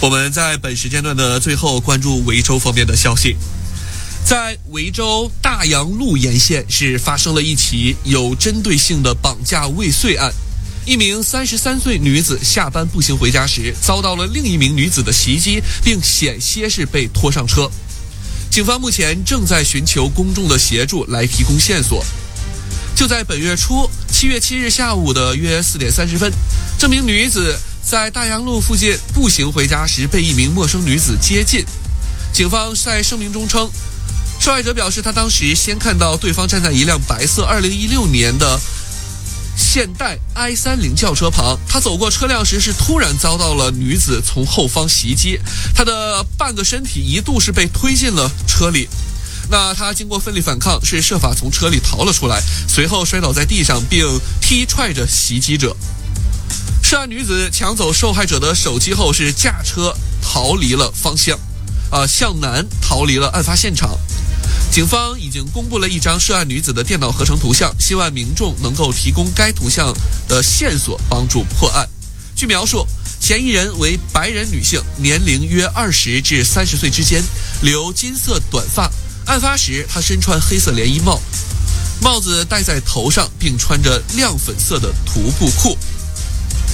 我们在本时间段的最后关注维州方面的消息。在维州大洋路沿线是发生了一起有针对性的绑架未遂案。一名33岁女子下班步行回家时，遭到了另一名女子的袭击，并险些是被拖上车。警方目前正在寻求公众的协助来提供线索。就在本月初，7月7日下午的约4点30分，这名女子在大洋路附近步行回家时被一名陌生女子接近。警方在声明中称，受害者表示，他当时先看到对方站在一辆白色2016年的现代 i30 轿车旁，他走过车辆时是突然遭到了女子从后方袭击，他的半个身体一度是被推进了车里。那他经过奋力反抗，是设法从车里逃了出来，随后摔倒在地上，并踢踹着袭击者。涉案女子抢走受害者的手机后，是驾车逃离了方向，向南逃离了案发现场。警方已经公布了一张涉案女子的电脑合成图像，希望民众能够提供该图像的线索，帮助破案。据描述，嫌疑人为白人女性，年龄约20至30岁之间，留金色短发。案发时，她身穿黑色连衣帽，帽子戴在头上，并穿着亮粉色的徒步裤。